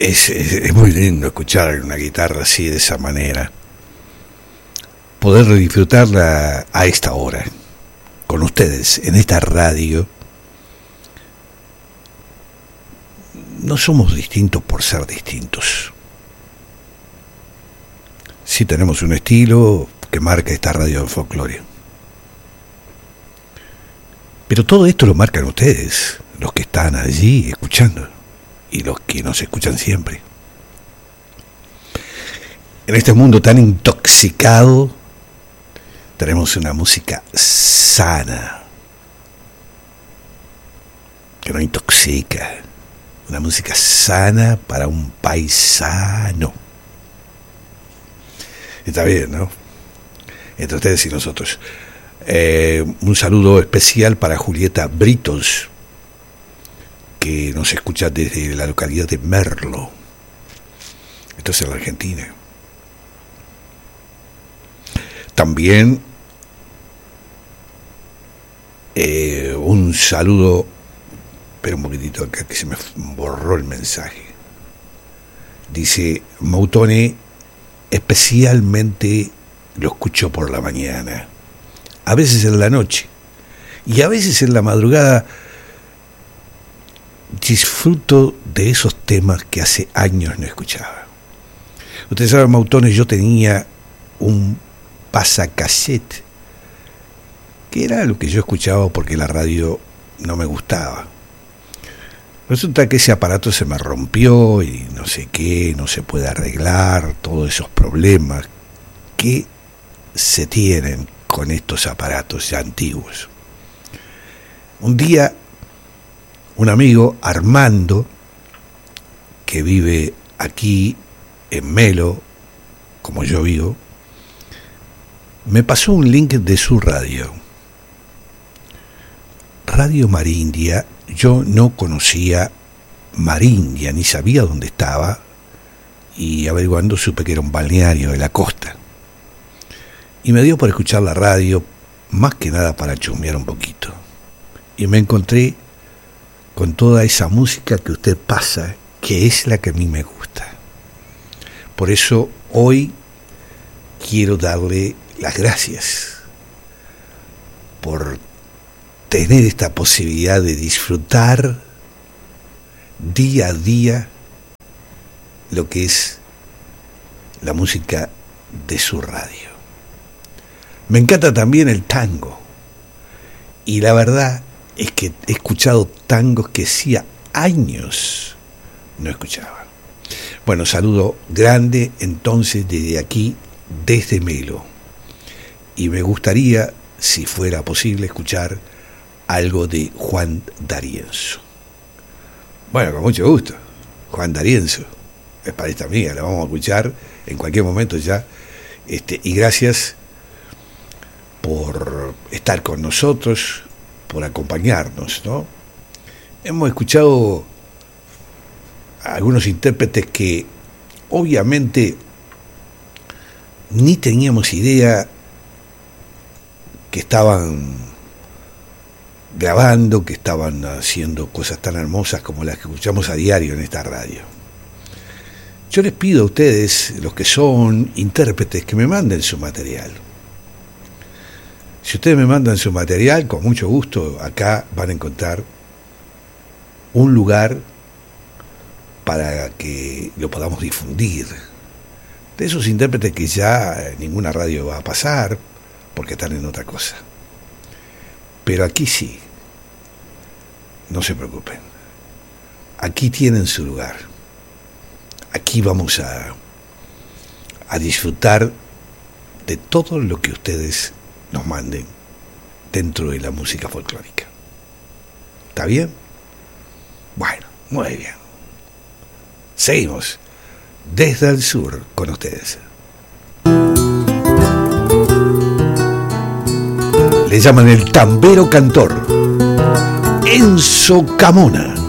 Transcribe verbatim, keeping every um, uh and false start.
Es, es, es muy lindo escuchar una guitarra así, de esa manera. Poder disfrutarla a esta hora, con ustedes, en esta radio. No somos distintos por ser distintos. Sí tenemos un estilo que marca esta radio de folclore. Pero todo esto lo marcan ustedes, los que están allí escuchando. Y los que nos escuchan siempre. En este mundo tan intoxicado, tenemos una música sana, que no intoxica. Una música sana para un paisano. Está bien, ¿no? Entre ustedes y nosotros. Eh, un saludo especial para Julieta Britos, que nos escucha desde la localidad de Merlo. Esto es en la Argentina. También eh, un saludo, pero un poquitito acá que se me borró el mensaje. Dice Moutone, especialmente lo escucho por la mañana, a veces en la noche y a veces en la madrugada. Disfruto de esos temas que hace años no escuchaba. Ustedes saben, Mautones, yo tenía un pasacassette, que era lo que yo escuchaba porque la radio no me gustaba. Resulta que ese aparato se me rompió y no sé qué, no se puede arreglar, todos esos problemas que se tienen con estos aparatos ya antiguos. Un día, un amigo, Armando, que vive aquí en Melo, como yo vivo, me pasó un link de su radio. Radio Marindia. Yo no conocía Marindia, ni sabía dónde estaba, y averiguando supe que era un balneario de la costa. Y me dio por escuchar la radio, más que nada para chusmear un poquito. Y me encontré con toda esa música que usted pasa, que es la que a mí me gusta. Por eso hoy quiero darle las gracias por tener esta posibilidad de disfrutar día a día lo que es la música de su radio. Me encanta también el tango, y la verdad es que he escuchado tangos que hacía años no escuchaba. Bueno, saludo grande entonces desde aquí, desde Melo, y me gustaría, si fuera posible, escuchar algo de Juan D'Arienzo. Bueno, con mucho gusto. Juan D'Arienzo es para esta amiga, la vamos a escuchar en cualquier momento ya. Este, y gracias por estar con nosotros, por acompañarnos, ¿no? Hemos escuchado a algunos intérpretes que obviamente ni teníamos idea que estaban grabando, que estaban haciendo cosas tan hermosas como las que escuchamos a diario en esta radio. Yo les pido a ustedes, los que son intérpretes, que me manden su material. Si ustedes me mandan su material, con mucho gusto, acá van a encontrar un lugar para que lo podamos difundir. De esos intérpretes que ya ninguna radio va a pasar, porque están en otra cosa. Pero aquí sí, no se preocupen, aquí tienen su lugar, aquí vamos a, a disfrutar de todo lo que ustedes nos manden dentro de la música folclórica. ¿Está bien? Bueno, muy bien. Seguimos desde el sur con ustedes. Le llaman el tambero cantor, Enzo Camona.